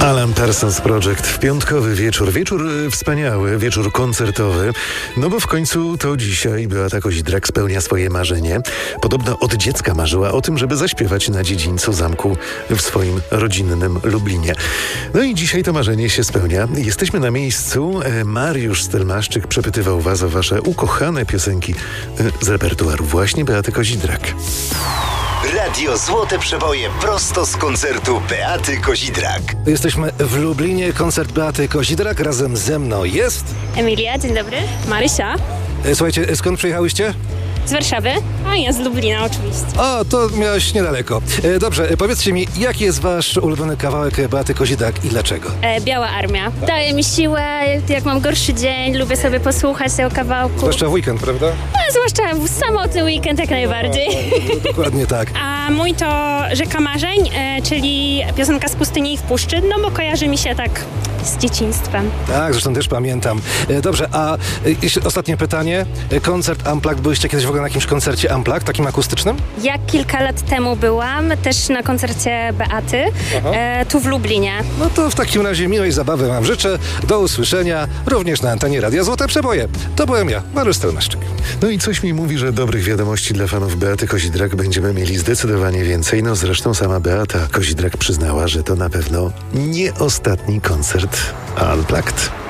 Alan Parsons Project w piątkowy wieczór. Wieczór wspaniały, wieczór koncertowy. No bo w końcu to dzisiaj Beata Kozidrak spełnia swoje marzenie. Podobno od dziecka marzyła o tym, żeby zaśpiewać na dziedzińcu zamku w swoim rodzinnym Lublinie. No i dzisiaj to marzenie się spełnia. Jesteśmy na miejscu. Mariusz Stelmaszczyk przepytywał was o wasze ukochane piosenki z repertuaru właśnie Beaty Kozidrak. Radio Złote Przeboje prosto z koncertu Beaty Kozidrak. Jesteśmy w Lublinie, koncert Beaty Kozidrak. Razem ze mną jest... Emilia, dzień dobry. Marysia. Słuchajcie, skąd przyjechałyście? Z Warszawy, a ja z Lublina oczywiście. O, to miałeś niedaleko. Dobrze, powiedzcie mi, jaki jest wasz ulubiony kawałek Beaty Kozidrak i dlaczego? Biała Armia. Daje mi siłę, jak mam gorszy dzień, lubię sobie posłuchać tego kawałku. Zwłaszcza w weekend, prawda? Zwłaszcza w samotny weekend jak najbardziej. Dokładnie tak. A mój to Rzeka Marzeń, czyli piosenka z pustyni i w puszczy, no bo kojarzy mi się tak z dzieciństwem. Tak, zresztą też pamiętam. Dobrze, a jeszcze ostatnie pytanie. Koncert Unplugged, byliście kiedyś w ogóle na jakimś koncercie Unplugged, takim akustycznym? Ja kilka lat temu byłam też na koncercie Beaty, tu w Lublinie. No to w takim razie miłej zabawy wam życzę. Do usłyszenia również na antenie Radia Złote Przeboje. To byłem ja, Mariusz Stelmaszczyk. No i coś mi mówi, że dobrych wiadomości dla fanów Beaty Kozidrak będziemy mieli zdecydowanie więcej. No zresztą sama Beata Kozidrak przyznała, że to na pewno nie ostatni koncert Unplugged.